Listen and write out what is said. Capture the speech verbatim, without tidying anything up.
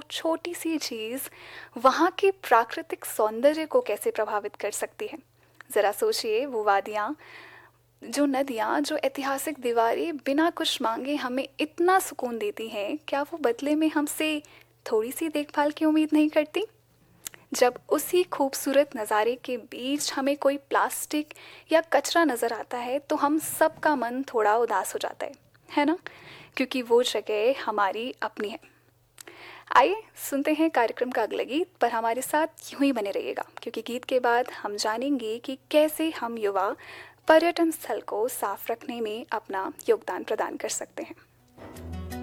छोटी सी चीज़ वहाँ के प्राकृतिक सौंदर्य को कैसे प्रभावित कर सकती है। ज़रा सोचिए, वो वादियाँ, जो नदियाँ, जो ऐतिहासिक दीवारें बिना कुछ मांगे हमें इतना सुकून देती हैं, क्या वो बदले में हमसे थोड़ी सी देखभाल की उम्मीद नहीं करती? जब उसी खूबसूरत नज़ारे के बीच हमें कोई प्लास्टिक या कचरा नज़र आता है तो हम सबका मन थोड़ा उदास हो जाता है है ना? क्योंकि वो जगह हमारी अपनी है। आइए सुनते हैं कार्यक्रम का अगला गीत, पर हमारे साथ यूं ही बने रहिएगा, क्योंकि गीत के बाद हम जानेंगे कि कैसे हम युवा पर्यटन स्थल को साफ रखने में अपना योगदान प्रदान कर सकते हैं।